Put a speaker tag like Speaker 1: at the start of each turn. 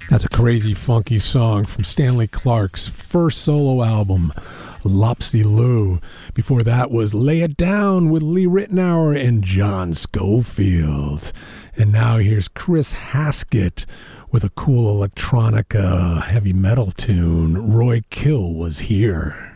Speaker 1: That's a crazy, funky song from Stanley Clarke's first solo album, Lopsy Lou. Before that was Lay It Down with Lee Ritenour and John Scofield. And now here's Chris Haskett with a cool electronica heavy metal tune, Roy Kill Was Here.